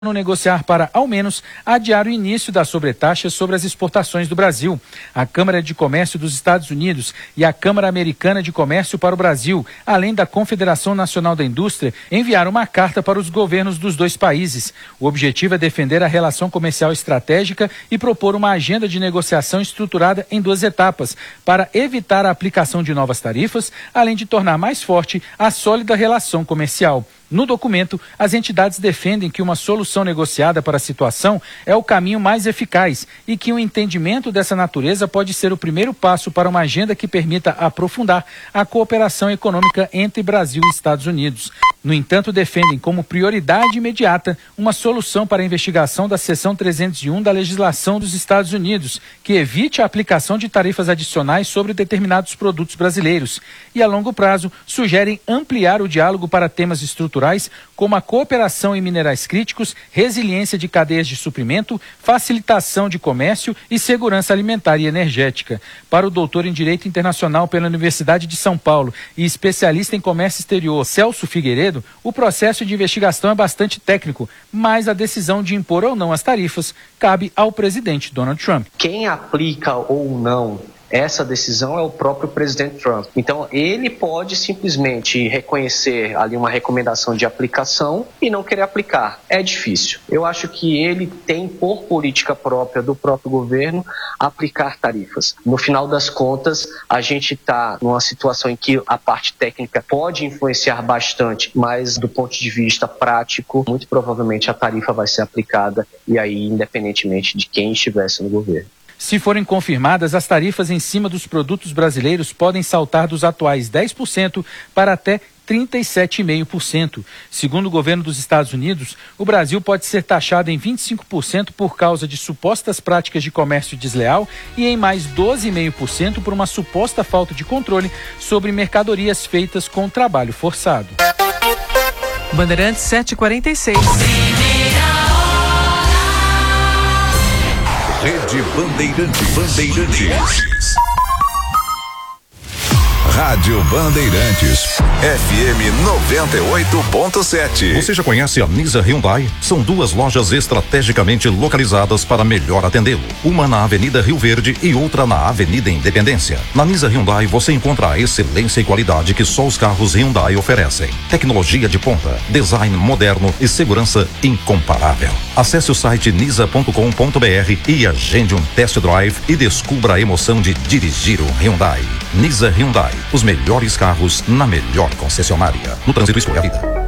negociar para, ao menos, adiar o início das sobretaxas sobre as exportações do Brasil. A Câmara de Comércio dos Estados Unidos e a Câmara Americana de Comércio para o Brasil, além da Confederação Nacional da Indústria, enviaram uma carta para os governos dos dois países. O objetivo é defender a relação comercial estratégica e propor uma agenda de negociação estruturada em 2 etapas, para evitar a aplicação de novas tarifas, além de tornar mais forte a sólida relação comercial. No documento, as entidades defendem que uma solução negociada para a situação é o caminho mais eficaz e que um entendimento dessa natureza pode ser o primeiro passo para uma agenda que permita aprofundar a cooperação econômica entre Brasil e Estados Unidos. No entanto, defendem como prioridade imediata uma solução para a investigação da seção 301 da legislação dos Estados Unidos, que evite a aplicação de tarifas adicionais sobre determinados produtos brasileiros. E, a longo prazo, sugerem ampliar o diálogo para temas estruturais como a cooperação em minerais críticos, resiliência de cadeias de suprimento, facilitação de comércio e segurança alimentar e energética. Para o doutor em Direito Internacional pela Universidade de São Paulo e especialista em comércio exterior, Celso Figueiredo, o processo de investigação é bastante técnico, mas a decisão de impor ou não as tarifas cabe ao presidente Donald Trump. Quem aplica ou não essa decisão é o próprio presidente Trump. Então, ele pode simplesmente reconhecer ali uma recomendação de aplicação e não querer aplicar. É difícil. Eu acho que ele tem, por política própria do próprio governo, aplicar tarifas. No final das contas, a gente está numa situação em que a parte técnica pode influenciar bastante, mas do ponto de vista prático, muito provavelmente a tarifa vai ser aplicada, e aí independentemente de quem estivesse no governo. Se forem confirmadas, as tarifas em cima dos produtos brasileiros podem saltar dos atuais 10% para até 37,5%. Segundo o governo dos Estados Unidos, o Brasil pode ser taxado em 25% por causa de supostas práticas de comércio desleal e em mais 12,5% por uma suposta falta de controle sobre mercadorias feitas com trabalho forçado. Bandeirantes 7h46. Rede Bandeirantes. Rádio Bandeirantes, FM 98.7. Você já conhece a Nisa Hyundai? São 2 lojas estrategicamente localizadas para melhor atendê-lo. Uma na Avenida Rio Verde e outra na Avenida Independência. Na Nisa Hyundai você encontra a excelência e qualidade que só os carros Hyundai oferecem. Tecnologia de ponta, design moderno e segurança incomparável. Acesse o site nisa.com.br e agende um test drive e descubra a emoção de dirigir um Hyundai. Nisa Hyundai. Os melhores carros na melhor concessionária. No trânsito, escolha a vida.